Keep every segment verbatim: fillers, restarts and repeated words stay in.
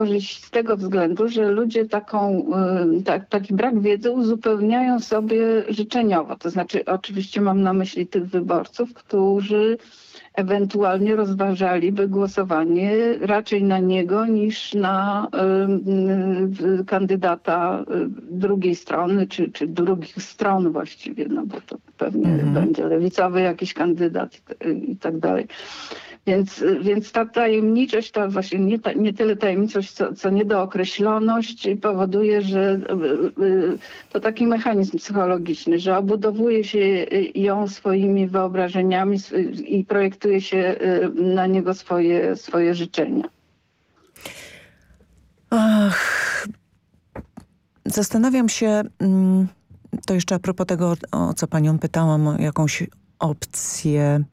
z tego względu, że ludzie taką, tak, taki brak wiedzy uzupełniają sobie życzeniowo. To znaczy oczywiście mam na myśli tych wyborców, którzy ewentualnie rozważaliby głosowanie raczej na niego niż na y, y, kandydata drugiej strony, czy, czy drugich stron właściwie, no bo to pewnie mhm. będzie lewicowy jakiś kandydat i, i tak dalej. Więc, więc ta tajemniczość, ta właśnie nie, ta, nie tyle tajemniczość, co, co niedookreśloność powoduje, że to taki mechanizm psychologiczny, że obudowuje się ją swoimi wyobrażeniami i projektuje się na niego swoje, swoje życzenia. Ach, zastanawiam się, to jeszcze a propos tego, o co panią pytałam, o jakąś opcję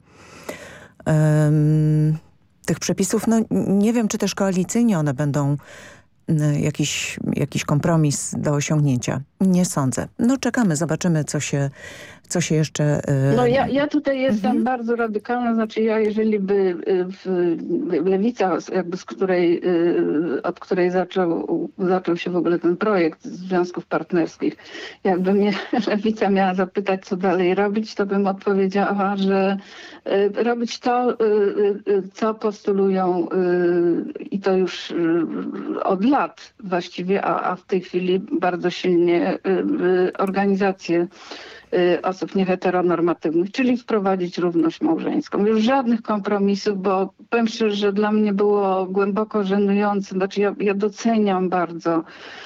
Um, tych przepisów, no nie wiem, czy też koalicyjnie one będą y, jakiś, jakiś kompromis do osiągnięcia. Nie sądzę. No czekamy, zobaczymy, co się, co się jeszcze... Y... No ja, ja tutaj jestem mhm. bardzo radykalna, znaczy ja jeżeli by w, Lewica, jakby z której, od której zaczął, zaczął się w ogóle ten projekt związków partnerskich, jakby mnie Lewica miała zapytać, co dalej robić, to bym odpowiedziała, że robić to, co postulują i to już od lat właściwie, a, a w tej chwili bardzo silnie organizacje osób nieheteronormatywnych, czyli wprowadzić równość małżeńską. Już żadnych kompromisów, bo powiem szczerze, że dla mnie było głęboko żenujące, znaczy ja, ja doceniam bardzo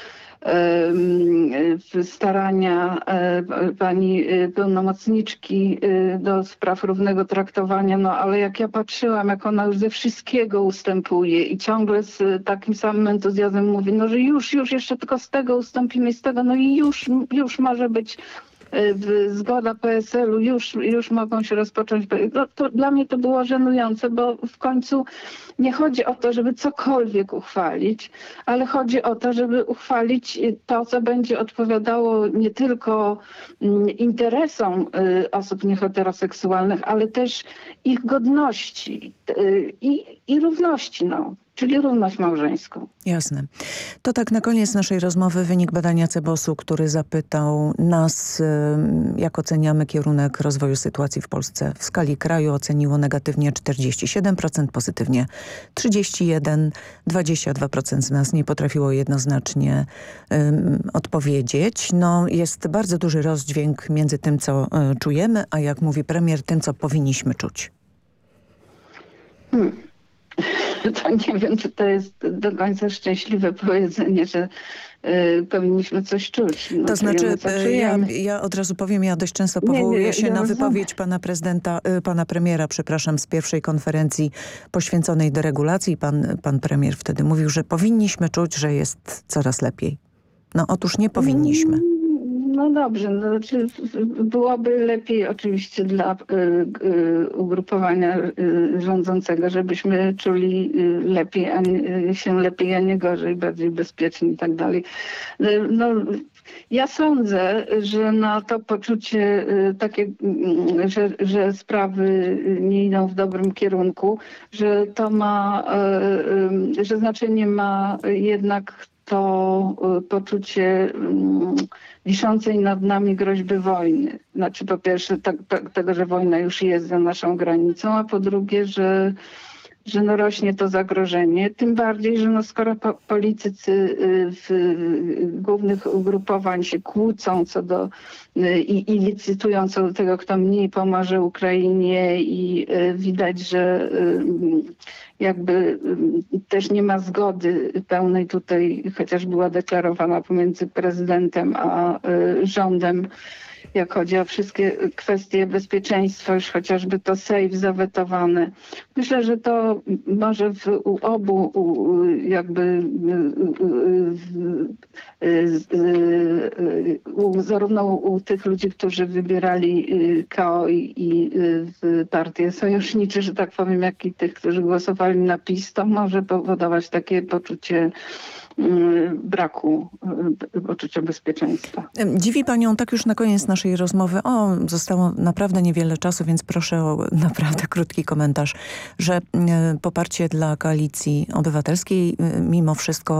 starania pani pełnomocniczki do spraw równego traktowania, no ale jak ja patrzyłam, jak ona już ze wszystkiego ustępuje i ciągle z takim samym entuzjazmem mówi, no że już, już jeszcze tylko z tego ustąpimy, z tego, no i już, już może być zgoda P S L u, już, już mogą się rozpocząć. No, to dla mnie to było żenujące, bo w końcu nie chodzi o to, żeby cokolwiek uchwalić, ale chodzi o to, żeby uchwalić to, co będzie odpowiadało nie tylko interesom osób nieheteroseksualnych, ale też ich godności i, i równości, no. Czyli równość małżeńską. Jasne. To tak na koniec naszej rozmowy wynik badania Cebosu, który zapytał nas, jak oceniamy kierunek rozwoju sytuacji w Polsce. W skali kraju oceniło negatywnie czterdzieści siedem procent, pozytywnie trzydzieści jeden procent. dwadzieścia dwa procent z nas nie potrafiło jednoznacznie um, odpowiedzieć. No, jest bardzo duży rozdźwięk między tym, co y, czujemy, a jak mówi premier, tym, co powinniśmy czuć. Hmm. To nie wiem, czy to jest do końca szczęśliwe powiedzenie, że y, powinniśmy coś czuć. No, to znaczy, czujemy, ja, ja od razu powiem, ja dość często powołuję nie, nie, się ja na rozumiem. wypowiedź pana prezydenta, y, pana premiera, przepraszam, z pierwszej konferencji poświęconej deregulacji. Pan, pan premier wtedy mówił, że powinniśmy czuć, że jest coraz lepiej. No otóż nie powinniśmy. No dobrze, no, znaczy byłoby lepiej oczywiście dla y, y, ugrupowania y, rządzącego, żebyśmy czuli y, lepiej, a nie, się lepiej, a nie gorzej, bardziej bezpiecznie i tak dalej. Y, no, ja sądzę, że na to poczucie y, takie, y, że, że sprawy nie idą w dobrym kierunku, że to ma, y, y, że znaczenie ma jednak to poczucie um, wiszącej nad nami groźby wojny. Znaczy po pierwsze tak, tak, tego, że wojna już jest za naszą granicą, a po drugie, że, że no rośnie to zagrożenie. Tym bardziej, że no skoro po, politycy w, w głównych ugrupowań się kłócą co do i, i licytują co do tego, kto mniej pomoże Ukrainie i y, widać, że y, jakby też nie ma zgody pełnej tutaj, chociaż była deklarowana pomiędzy prezydentem a y, rządem, jak chodzi o wszystkie kwestie bezpieczeństwa, już chociażby to sejf zawetowane. Myślę, że to może w u obu u, jakby u, zarówno u tych ludzi, którzy wybierali K O i, i partie sojusznicze, że tak powiem, jak i tych, którzy głosowali na PiS, to może powodować takie poczucie braku poczucia bezpieczeństwa. Dziwi panią tak już na koniec naszej rozmowy, o, zostało naprawdę niewiele czasu, więc proszę o naprawdę krótki komentarz, że poparcie dla Koalicji Obywatelskiej mimo wszystko